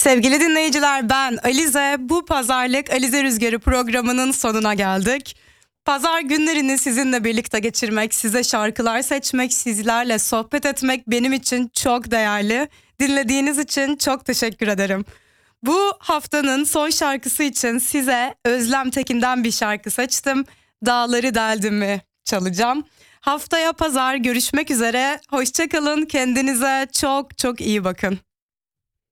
Sevgili dinleyiciler, ben Alize. Bu pazarlık Alize Rüzgarı programının sonuna geldik. Pazar günlerini sizinle birlikte geçirmek, size şarkılar seçmek, sizlerle sohbet etmek benim için çok değerli. Dinlediğiniz için çok teşekkür ederim. Bu haftanın son şarkısı için size Özlem Tekin'den bir şarkı seçtim. Dağları deldim mi çalacağım. Haftaya pazar görüşmek üzere. Hoşça kalın. Kendinize çok çok iyi bakın.